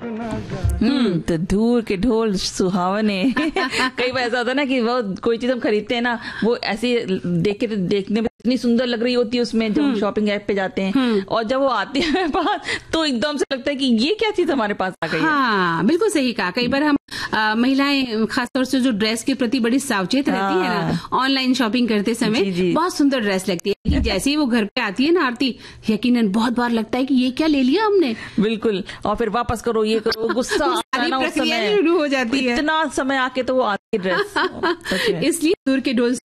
तो दूर के ढोल सुहावने। कई बार ऐसा होता है ना कि वो कोई चीज हम खरीदते हैं ना, वो ऐसी देखने में इतनी सुंदर लग रही होती है उसमें, जब हम शॉपिंग ऐप पे जाते हैं, और जब वो आती है हमारे पास तो एकदम से लगता है कि ये क्या चीज हमारे पास आ गई है। हाँ, बिल्कुल सही कहा। कई बार हम महिलाएं खासतौर से जो ड्रेस के प्रति बड़ी सावचेत रहती है ना, ऑनलाइन शॉपिंग करते समय बहुत सुंदर ड्रेस लगती है, कि जैसे ही वो घर पे आती है ना आरती, यकीनन बहुत बार लगता है कि ये क्या ले लिया हमने। बिल्कुल, और फिर वापस करो, ये करो, गुस्सा प्रक्रिया शुरू हो जाती है। इतना समय आके तो वो आती है ड्रेस। इसलिए दूर के ढोल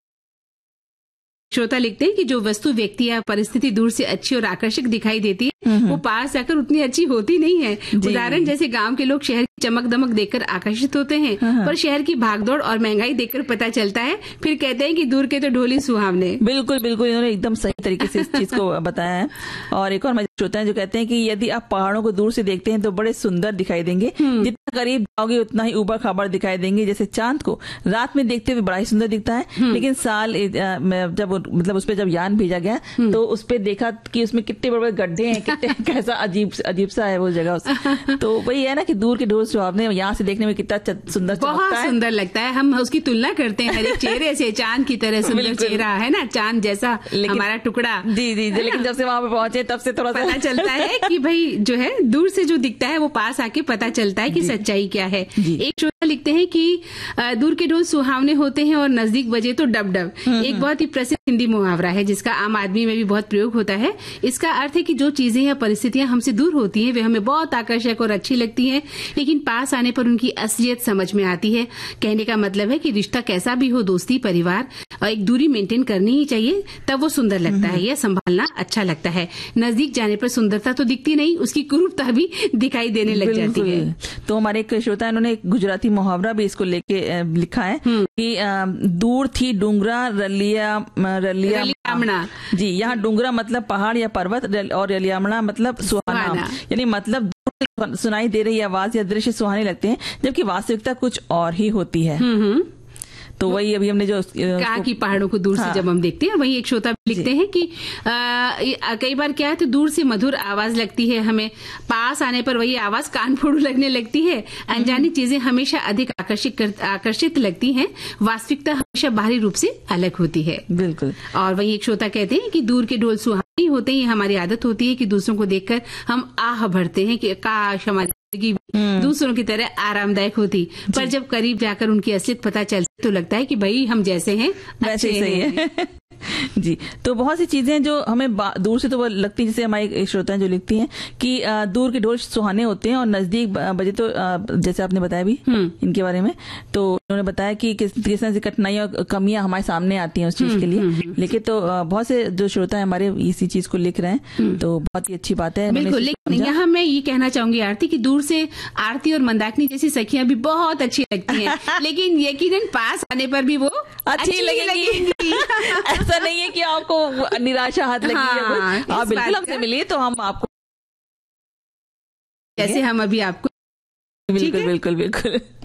श्रोता लिखते हैं कि जो वस्तु, व्यक्ति या परिस्थिति दूर से अच्छी और आकर्षक दिखाई देती है, वो पास आकर उतनी अच्छी होती नहीं है। उदाहरण जैसे गांव के लोग शहर की चमक दमक देखकर आकर्षित होते हैं, पर शहर की भागदौड़ और महंगाई देखकर पता चलता है, फिर कहते हैं कि दूर के तो ढोल ही सुहावने। बिल्कुल बिल्कुल, इन्होंने एकदम सही तरीके से इस चीज को बताया है। और एक और श्रोता है जो कहते हैं कि यदि आप पहाड़ों को दूर से देखते हैं तो बड़े सुंदर दिखाई देंगे, जितना करीब जाओगे उतना ही उबड़ खाबड़ दिखाई देंगे। जैसे चांद को रात में देखते हुए बड़ा ही सुंदर दिखता है, लेकिन साल जब मतलब उस पर जब यान भेजा गया तो उस पर देखा कि उसमें कितने बड़े बड़े गड्ढे हैं, कितने कैसा अजीब सा है वो जगह। तो वही है ना कि दूर के ढोल सुहावने, यहाँ से देखने में कितना सुंदर, बहुत सुंदर लगता है। हम उसकी तुलना करते हैं हर एक चेहरे से, चांद की तरह सुंदर चेहरा है ना, चांद जैसा हमारा टुकड़ा। जी, लेकिन जब से वहां पे पहुंचे तब से थोड़ा पता चलता है कि भाई जो है दूर से जो दिखता है वो पास आके पता चलता है कि सच्चाई क्या है। एक श्रोता लिखते हैं कि दूर के ढोल सुहावने होते हैं और नजदीक बजे तो डब डब। एक बहुत ही प्रसिद्ध हिंदी मुहावरा है जिसका आम आदमी में भी बहुत प्रयोग होता है। इसका अर्थ है कि जो चीजें या परिस्थितियां हमसे दूर होती हैं वे हमें बहुत आकर्षक और अच्छी लगती हैं, लेकिन पास आने पर उनकी असलियत समझ में आती है। कहने का मतलब है कि रिश्ता कैसा भी हो, दोस्ती, परिवार, एक दूरी मेंटेन करनी ही चाहिए, तब वो सुंदर लगता है, यह संभालना अच्छा लगता है। नजदीक जाने पर सुंदरता तो दिखती नहीं, उसकी कुरूपता भी दिखाई देने लग जाती है। तो हमारे एक श्रोता इन्होंने एक गुजराती मुहावरा भी इसको लेके लिखा है कि दूर थी डूंगरा रलियामणा। जी, यहाँ डूंगरा मतलब पहाड़ या पर्वत, और रलियामणा मतलब सुहाना, यानी मतलब दूर सुनाई दे रही आवाज या दृश्य सुहाने लगते हैं, जबकि वास्तविकता कुछ और ही होती है। तो वही अभी हमने जो कहा कि पहाड़ों को दूर से जब हम देखते हैं, वही एक श्रोता लिखते हैं कि कई बार क्या है तो दूर से मधुर आवाज लगती है हमें, पास आने पर वही आवाज कान फोड़ू लगने लगती है। अनजानी चीजें हमेशा अधिक आकर्षित लगती हैं, वास्तविकता हमेशा बाहरी रूप से अलग होती है। बिल्कुल। और वही एक श्रोता कहते हैं कि दूर के ढोल सुहावने होते हैं, हमारी आदत होती है कि दूसरों को देखकर हम आह भरते हैं कि काश हमारी दूसरों की तरह आरामदायक होती, पर जब करीब जाकर उनकी असलियत पता चलती तो लगता है कि भाई हम जैसे हैं वैसे ही सही है। जी, तो बहुत सी चीजें जो हमें दूर से तो वो लगती है, जैसे हमारी श्रोता हैं जो लिखती हैं कि दूर के ढोल सुहाने होते हैं और नजदीक बजे तो जैसे आपने बताया भी इनके बारे में, तो उन्होंने बताया कि किस तरह से कठिनाइयां और कमियां हमारे सामने आती हैं उस चीज के लिए। लेकिन तो बहुत से जो श्रोता है हमारे इसी चीज को लिख रहे हैं, तो बहुत ही अच्छी बात है। बिल्कुल, लेकिन यहाँ मैं ये कहना चाहूंगी आरती कि दूर से आरती और मंदाकिनी जैसी सखियां भी बहुत अच्छी लगती हैं, लेकिन यकीनन पास आने पर भी वो अच्छी लगेंगी। ऐसा नहीं है कि आपको निराशा हाथ लगी है, आप बिल्कुल हमसे मिलिए तो हम आपको जैसे हम अभी आपको बिल्कुल।